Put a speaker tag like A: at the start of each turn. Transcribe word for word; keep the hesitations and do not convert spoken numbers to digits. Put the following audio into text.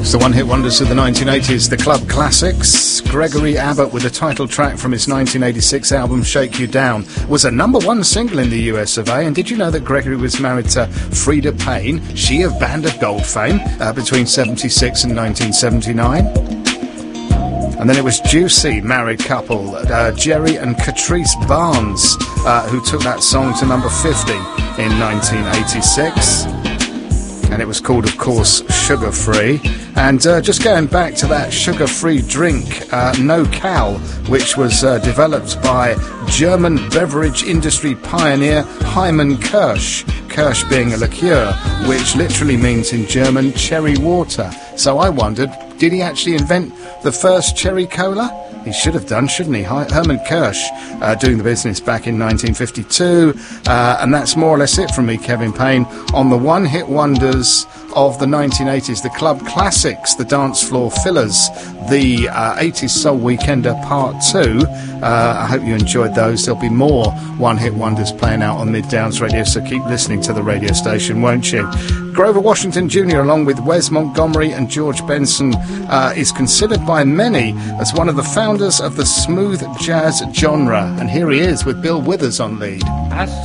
A: It's the one-hit wonders of the nineteen eighties, the club classics. Gregory Abbott, with the title track from his nineteen eighty-six album Shake You Down, was a number one single in the U S of A. And did you know that Gregory was married to Frida Payne, she of Band of Gold fame, uh, between seventy-six and nineteen seventy-nine? And then it was Juicy, married couple, uh, Jerry and Catrice Barnes, uh, who took that song to number fifty in nineteen eighty-six. And it was called, of course, Sugar Free. And uh, just going back to that sugar-free drink, uh, No Cal, which was uh, developed by German beverage industry pioneer Hyman Kirsch. Kirsch being a liqueur, which literally means in German cherry water. So I wondered, did he actually invent the first cherry cola? He should have done, shouldn't he? Herman Kirsch uh, doing the business back in nineteen fifty-two. Uh, and that's more or less it from me, Kevin Payne, on the one-hit wonders of the nineteen eighties, the club classics, the dance floor fillers, the uh, eighties Soul Weekender Part two. Uh, I hope you enjoyed those. There'll be more one-hit wonders playing out on Mid Downs Radio, so keep listening to the radio station, won't you? Grover Washington Junior, along with Wes Montgomery and George Benson, uh, is considered by many as one of the founders of the smooth jazz genre. And here he is with Bill Withers on lead.
B: I